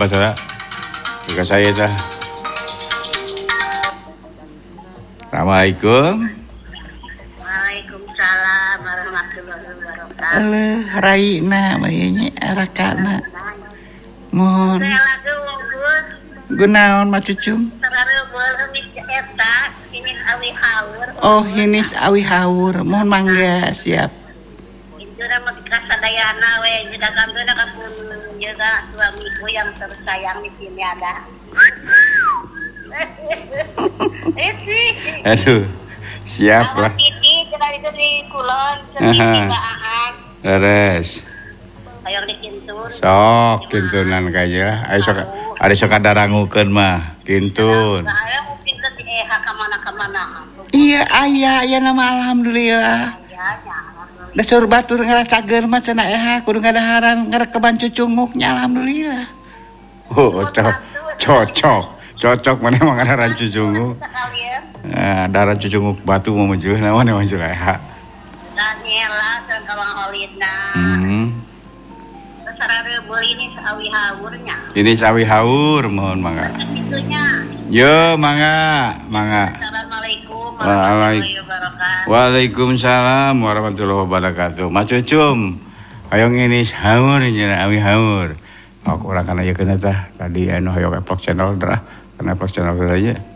bahasa juga saya tah. Assalamualaikum. Waalaikumsalam warahmatullahi wabarakatuh. Alah, raina mayanya arakana. Mohon. Saya lagi wonggus. Gunaon macucum? Tarareubeuh geus eta ini awi haur. Oh, hinis awi haur. Mohon mangga siap. Indra mah kasadayana we jiga gambeuna kapun jaga suamiku yang tersayang di sini ada. Aduh, siap lah. Titi kita itu di Kulon, sedikit Aan. Leres. Hayang dikintun. Sok kintunan kaya. Ayo sok ada sok darangukeun mah. Kintun. Saya mungkin ke di EH kemana-kemana. Iya, aya nama alhamdulillah. Da sur batur ngaracageun mah cenah kudu ngadaharan ngarekeban cucunguknya alhamdulillah. Oh, cocok mana emang ada rancu cucunguk. Nah, ada rancu cucunguk batu mau muncul naon yang muncul Daniela jeung kawang Holidna. Tarareubeuh ini sawi haurnya. Ini sawi haur, mohon mangga. Itunya. Yo, mangga. Assalamualaikum warahmatullahi wabarakatuh. Waalaikumsalam warahmatullahi wabarakatuh. Macucum, hayang ini haur nya awi haur. Aku urang kana ieu tah tadi anu hayang Epoch channel drah, kana Epoch channel saja.